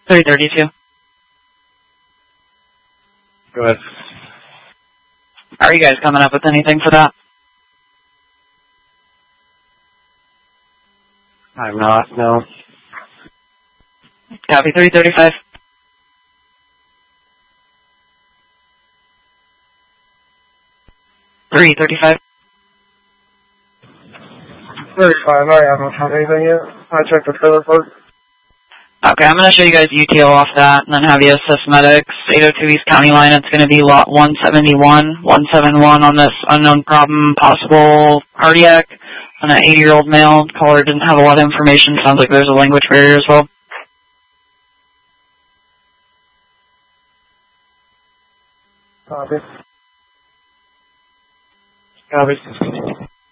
332. Go ahead. Are you guys coming up with anything for that? I'm not, no. Copy 335. 335. 35, I haven't found anything yet. I checked the trailer park. Okay, I'm going to show you guys UTO off that, and then have you assess medics. 802 East County line, it's going to be lot 171. 171 on this unknown problem, possible cardiac, and an 80-year-old male. Caller didn't have a lot of information. Sounds like there's a language barrier as well. Copy. Copy.